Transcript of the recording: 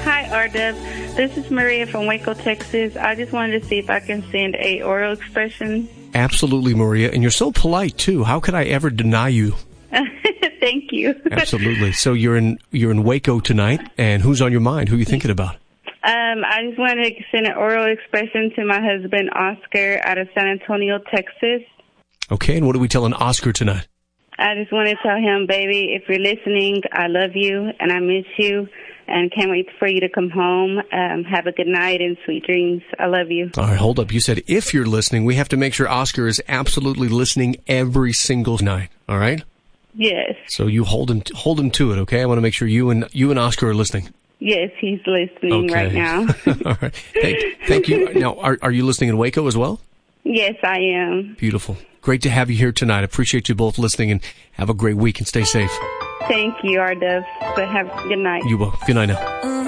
Hi, RW. This is Maria from Waco, Texas. I just wanted to see if I can send a oral expression. Absolutely, Maria. And you're so polite, too. How could I ever deny you? Thank you. Absolutely. So you're in Waco tonight, and who's on your mind? Who are you thinking about? I just wanted to send an oral expression to my husband, Oscar, out of San Antonio, Texas. Okay, and what are we telling Oscar tonight? I just want to tell him, baby, if you're listening, I love you, and I miss you, and can't wait for you to come home. Have a good night and sweet dreams. I love you. All right, hold up. You said if you're listening. We have to make sure Oscar is absolutely listening every single night, all right? Yes. So you hold him to it, okay? I want to make sure you and Oscar are listening. Yes, he's listening right now. All right. Thank you. Now, are you listening in Waco as well? Yes, I am. Beautiful. Great to have you here tonight. I appreciate you both listening, and have a great week and stay safe. Thank you, RW. But have a good night. You will. Good night now.